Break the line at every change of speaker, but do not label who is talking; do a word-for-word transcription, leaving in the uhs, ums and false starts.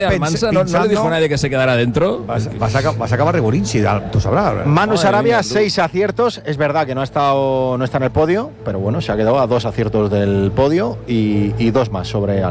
Almansa no, no le dijo a nadie que se quedara dentro.
Vas, vas, a, vas a acabar Regurinchi, tú sabrás.
Manu
Madre
Sarabia,
mía, tú.
seis aciertos. Es verdad que no ha estado, no está en el podio, pero bueno, se ha quedado a dos aciertos del podio y, y dos más sobre Alex.